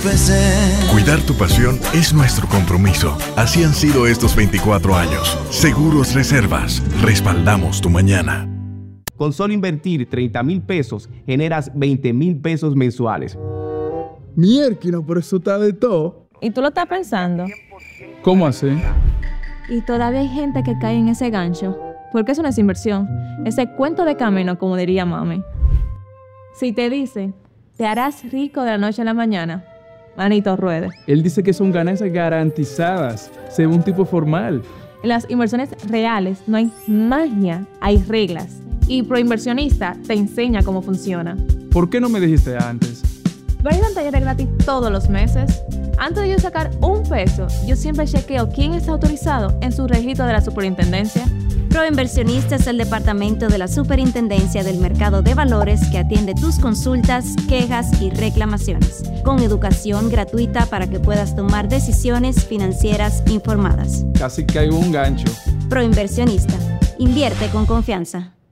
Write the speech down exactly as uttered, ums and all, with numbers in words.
empecé. Cuidar tu pasión es nuestro compromiso. Así han sido estos veinticuatro años. Seguros Reservas. Respaldamos tu mañana. Con solo invertir treinta mil pesos, generas veinte mil pesos mensuales. Mierda, pero eso está de todo. ¿Y tú lo estás pensando? ¿Cómo así? Y todavía hay gente que cae en ese gancho. Porque eso no es inversión. Ese cuento de camino, como diría mami. Si te dice, te harás rico de la noche a la mañana, manito ruede. Él dice que son ganancias garantizadas, según un tipo formal. En las inversiones reales no hay magia, hay reglas. Y Proinversionista te enseña cómo funciona. ¿Por qué no me dijiste antes? Varios talleres gratis todos los meses. Antes de yo sacar un peso, yo siempre chequeo quién está autorizado en su registro de la superintendencia. Proinversionista es el departamento de la Superintendencia del Mercado de Valores que atiende tus consultas, quejas y reclamaciones, con educación gratuita para que puedas tomar decisiones financieras informadas. Casi caigo un gancho. Proinversionista. Invierte con confianza.